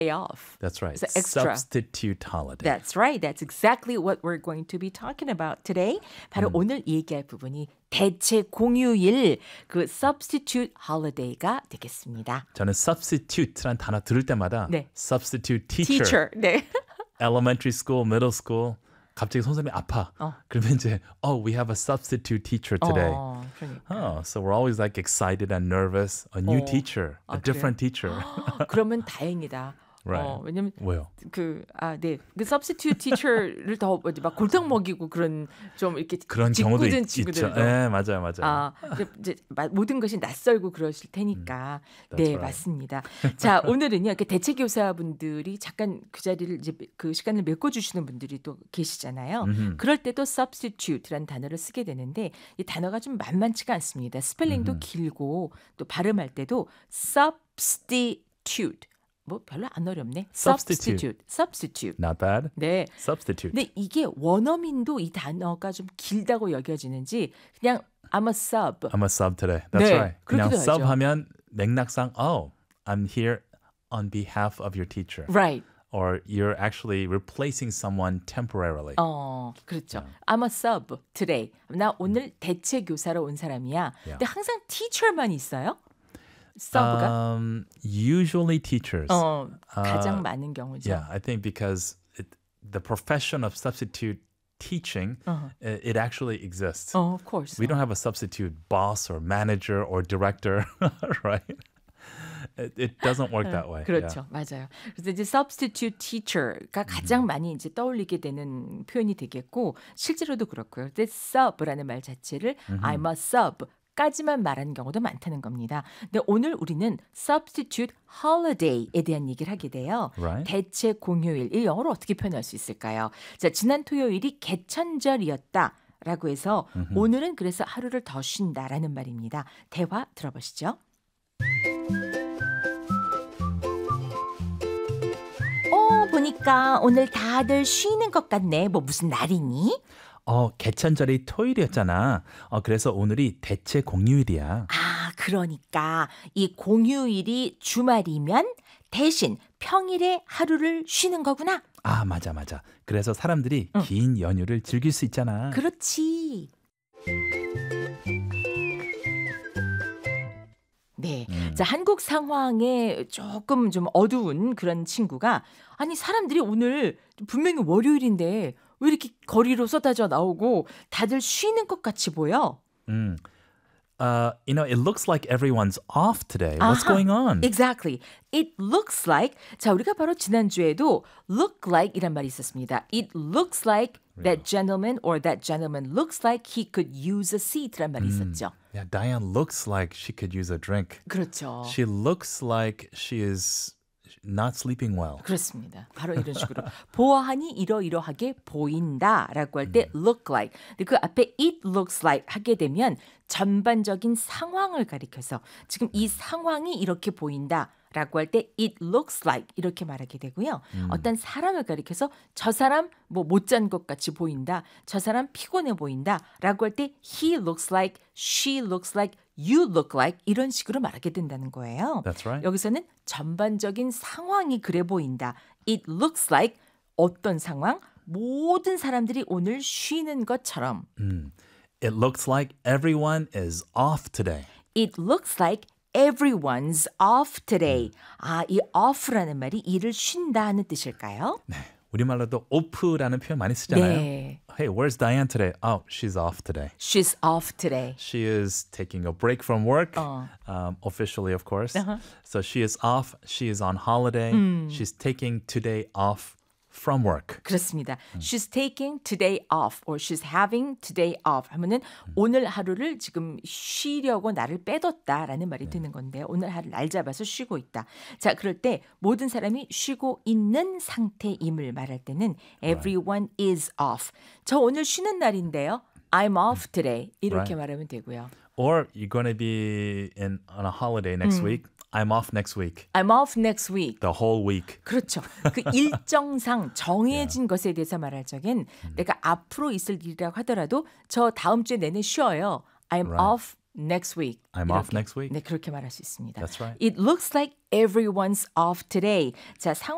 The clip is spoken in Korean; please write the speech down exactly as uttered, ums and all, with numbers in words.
day off. That's right. It's an extra. Substitute holiday. That's right. That's exactly what we're going to be talking about today. 바로 음. 오늘 얘기할 부분이 대체 공휴일, 그 substitute holiday가 되겠습니다. 저는 substitute란 단어 들을 때마다 네. substitute teacher, Teacher. 네. elementary school, middle school 갑자기 선생님이 아파. 어. 그러면 이제 oh, we have a substitute teacher today. 어, 그러니까. Oh, so we're always like excited and nervous. A new 어. teacher, a 아, different teacher. 그러면 다행이다. Right. 어, 왜냐면 왜요? 그, 아, 네. 그 substitute teacher를 더 뭐지, 막 골탕 먹이고 그런 좀 이렇게 그런 경우도 짓궂은 있, 친구들도. 있죠. 네, 맞아요, 맞아요. 아, 이제, 이제 마- 모든 것이 낯설고 그러실 테니까. 음, 네, right. 맞습니다. 자, 오늘은요, 이렇게 대체 교사분들이 잠깐 그 자리를 이제 그 시간을 메꿔주시는 분들이 또 계시잖아요. 음흠. 그럴 때도 substitute라는 단어를 쓰게 되는데 이 단어가 좀 만만치가 않습니다. 스펠링도 음흠. 길고 또 발음할 때도 substitute. 뭐 별로 안 어렵네. Substitute. substitute. substitute. Not bad. 네. Substitute. 근데 이게 원어민도 이 단어가 좀 길다고 여겨지는지 그냥 I'm a sub. I'm a sub today. That's 네, right. 그냥 그렇게도 sub 하죠. 하면 맥락상 oh, I'm here on behalf of your teacher. Right. Or you're actually replacing someone temporarily. 어, 그렇죠. I'm a sub today. 나 오늘 대체 교사로 온 사람이야. 근데 항상 teacher만 있어요? sub가? Um, usually teachers. 어, 가장 uh, 많은 경우죠. Yeah, I think because it, the profession of substitute teaching, Uh-huh. it, it actually exists. 어, of course. We don't have a substitute boss or manager or director, right? It, it doesn't work that way. 그렇죠. 맞아요. 그래서 이제 substitute teacher가 가장 많이 이제 떠올리게 되는 표현이 되겠고 실제로도 그렇고요. 근데 sub라는 말 자체를 I'm a sub 까지만 말하는 경우도 많다는 겁니다. 근데 오늘 우리는 substitute holiday에 대한 얘기를 하게 돼요. Right. 대체 공휴일. 이 영어로 어떻게 표현할 수 있을까요? 자, 지난 토요일이 개천절이었다. 라고 해서 오늘은 그래서 하루를 더 쉰다라는 말입니다. 대화 들어보시죠. 어, 보니까 오늘 다들 쉬는 것 같네. 뭐 무슨 날이니? 어, 개천절이 토요일이었잖아. 어, 그래서 오늘이 대체 공휴일이야. 아, 그러니까 이 공휴일이 주말이면 대신 평일에 하루를 쉬는 거구나. 아, 맞아, 맞아. 그래서 사람들이 긴 연휴를 즐길 수 있잖아. 그렇지. 네. 음. 자, 한국 상황에 조금 좀 어두운 그런 친구가 아니, 사람들이 오늘 분명히 월요일인데 왜 이렇게 거리로 쏟아져 나오고 다들 쉬는 것 같이 보여? 음. Uh, you know, it looks like everyone's off today. What's 아하, going on? Exactly. It looks like. 자, 우리가 바로 지난주에도 look like 이란 말이 있었습니다. It looks like that gentleman or that gentleman looks like he could use a seat란 말이 있었죠. Yeah, Diane looks like she could use a drink. 그렇죠. She looks like she is not sleeping well. 그렇습니다. 바로 이런 식으로 보아하니 이러이러하게 보인다라고 할 때 look like. 근데 그 앞에 it looks like 하게 되면 전반적인 상황을 가리켜서 지금 이 상황이 이렇게 보인다라고 할 때 it looks like 이렇게 말하게 되고요. 음. 어떤 사람을 가리켜서 저 사람 뭐 못 잔 것 같이 보인다. 저 사람 피곤해 보인다라고 할 때 he looks like, she looks like, you look like 이런 식으로 말하게 된다는 거예요. That's right. 여기서는 전반적인 상황이 그래 보인다. It looks like 어떤 상황? 모든 사람들이 오늘 쉬는 것처럼. 음. It looks like everyone is off today. It looks like everyone's off today. 아, 이 off라는 말이 일을 쉰다 하는 뜻일까요? 네. 우리말로도 off라는 표현 많이 쓰잖아요. 네. Hey, where's Diane today? Oh, she's off today. She's off today. She is taking a break from work, 어. um, officially, of course. Uh-huh. So she is off. She is on holiday. She's taking today off from work. 그렇습니다. She's taking today off or she's having today off 하면은 오늘 하루를 지금 쉬려고 나를 빼뒀다라는 말이 드는 건데 오늘 하루 날 잡아서 쉬고 있다. 자, 그럴 때 모든 사람이 쉬고 있는 상태임을 말할 때는 everyone is off. 저 오늘 쉬는 날인데요. I'm off today. 이렇게 Right. 말하면 되고요. Or you're going to be in on a holiday next week. I'm off next week. I'm off next week. The whole week. 그렇죠. 그 일정상 정해진 것에 대해서 말할 적엔 내가 앞으로 있을 일이라고 하더라도 저 다음 주에 내내 쉬어요. I'm Right. off next week. I'm 이렇게. off next week. 네, 그렇게 말할 수 있습니다. That's right. It looks like everyone's off today. 자, 상황